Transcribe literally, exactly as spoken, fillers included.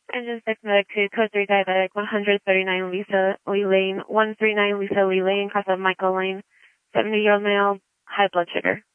Engine six medic to code three diabetic, one thirty-nine Lisa Lee Lane, one thirty-nine Lisa Lee Lane, cross of Michael Lane, seventy year old male, high blood sugar.